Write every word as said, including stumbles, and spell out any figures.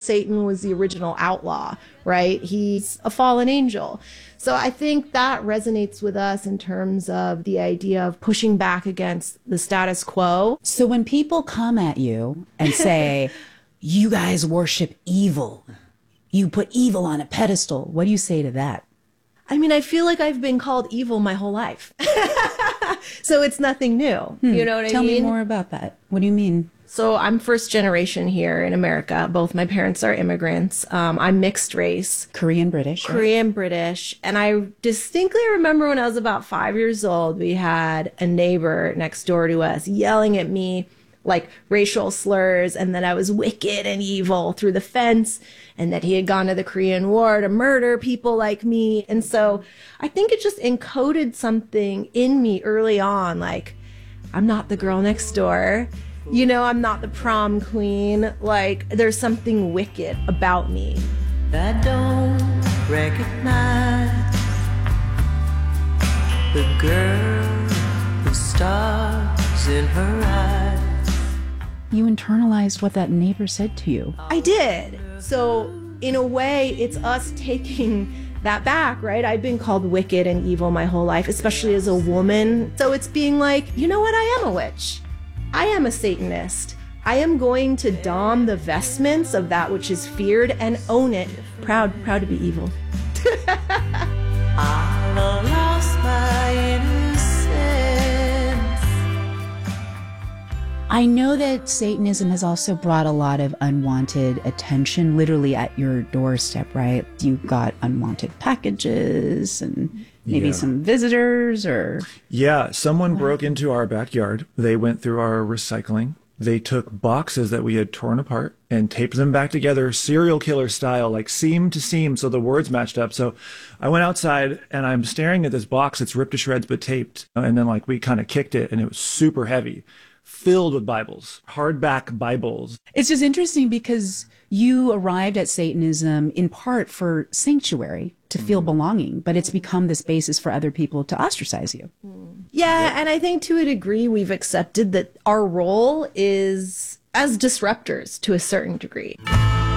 Satan was the original outlaw, right? He's a fallen angel. So I think that resonates with us in terms of the idea of pushing back against the status quo. So when people come at you and say, you guys worship evil, you put evil on a pedestal, what do you say to that? I mean, I feel like I've been called evil my whole life. So it's nothing new. Hmm. You know what Tell I mean? Tell me more about that. What do you mean? So I'm first generation here in America. Both my parents are immigrants. Um, I'm mixed race. Korean British. Korean right? British. And I distinctly remember when I was about five years old, we had a neighbor next door to us yelling at me like racial slurs, and that I was wicked and evil through the fence, and that he had gone to the Korean War to murder people like me. And so I think it just encoded something in me early on, like, I'm not the girl next door. You know, I'm not the prom queen. Like, there's something wicked about me. I don't recognize the girl who stars in her eyes. You internalized what that neighbor said to you. I did. So in a way, it's us taking that back, right? I've been called wicked and evil my whole life, especially as a woman. So it's being like, you know what? I am a witch. I am a Satanist. I am going to don the vestments of that which is feared and own it. Proud, proud to be evil. I lost my innocence. I know that Satanism has also brought a lot of unwanted attention, literally at your doorstep, right? You got unwanted packages and maybe yeah. some visitors or... Yeah, someone broke into our backyard. They went through our recycling. They took boxes that we had torn apart and taped them back together, serial killer style, like seam to seam, so the words matched up. So I went outside and I'm staring at this box that's ripped to shreds but taped. And then like we kind of kicked it and it was super heavy, filled with Bibles, hardback Bibles. It's just interesting because you arrived at Satanism in part for sanctuary, to feel belonging, but it's become this basis for other people to ostracize you. Yeah, and I think to a degree we've accepted that our role is as disruptors to a certain degree.